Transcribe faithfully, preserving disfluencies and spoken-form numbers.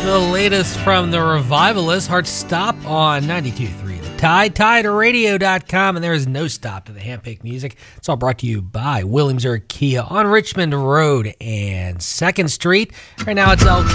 The latest from the Revivalists, Hard Stop on ninety-two point three The Tide, tide radio dot com, and there is no stop to the handpicked music. It's all brought to you by Williamsburg Kia on Richmond Road and second Street. Right now it's El